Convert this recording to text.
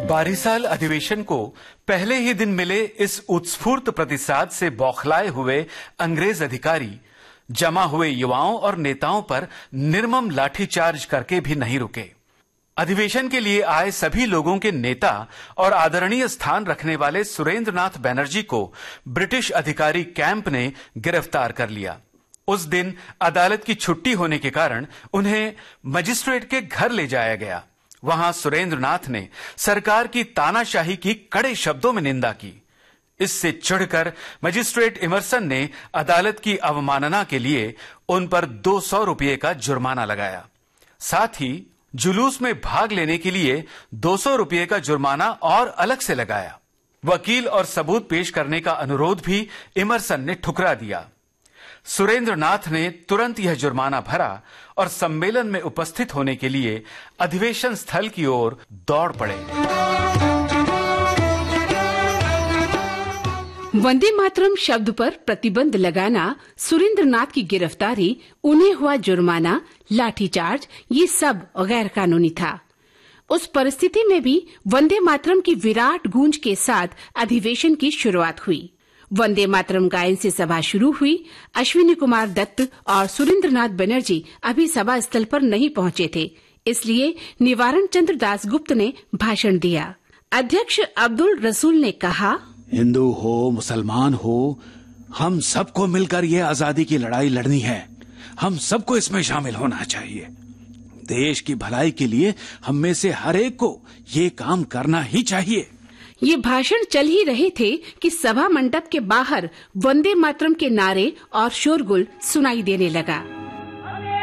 बारिसाल अधिवेशन को पहले ही दिन मिले इस उत्स्फूर्त प्रतिसाद से बौखलाए हुए अंग्रेज अधिकारी जमा हुए युवाओं और नेताओं पर निर्मम लाठीचार्ज करके भी नहीं रुके। अधिवेशन के लिए आए सभी लोगों के नेता और आदरणीय स्थान रखने वाले सुरेंद्र नाथ बनर्जी को ब्रिटिश अधिकारी कैंप ने गिरफ्तार कर लिया। उस दिन अदालत की छुट्टी होने के कारण उन्हें मजिस्ट्रेट के घर ले जाया गया। वहां सुरेंद्र नाथ ने सरकार की तानाशाही की कड़े शब्दों में निंदा की। इससे चिढ़कर मजिस्ट्रेट इमरसन ने अदालत की अवमानना के लिए उन पर 200 रुपये का जुर्माना लगाया। साथ ही जुलूस में भाग लेने के लिए 200 रुपये का जुर्माना और अलग से लगाया। वकील और सबूत पेश करने का अनुरोध भी इमरसन ने ठुकरा दिया। सुरेंद्र नाथ ने तुरंत यह जुर्माना भरा और सम्मेलन में उपस्थित होने के लिए अधिवेशन स्थल की ओर दौड़ पड़े। वंदे मातरम शब्द पर प्रतिबंध लगाना, सुरेंद्र नाथ की गिरफ्तारी, उन्हें हुआ जुर्माना, लाठीचार्ज, ये सब गैर कानूनी था। उस परिस्थिति में भी वंदे मातरम की विराट गूंज के साथ अधिवेशन की शुरुआत हुई। वंदे मातरम गायन से सभा शुरू हुई। अश्विनी कुमार दत्त और सुरेंद्र नाथ बनर्जी अभी सभा स्थल पर नहीं पहुंचे थे, इसलिए निवारण चंद्र दासगुप्त ने भाषण दिया। अध्यक्ष अब्दुल रसूल ने कहा, हिंदू हो मुसलमान हो, हम सबको मिलकर ये आजादी की लड़ाई लड़नी है। हम सबको इसमें शामिल होना चाहिए। देश की भलाई के लिए हम में से हर एक को ये काम करना ही चाहिए। ये भाषण चल ही रहे थे कि सभा मंडप के बाहर वंदे मातरम के नारे और शोरगुल सुनाई देने लगा।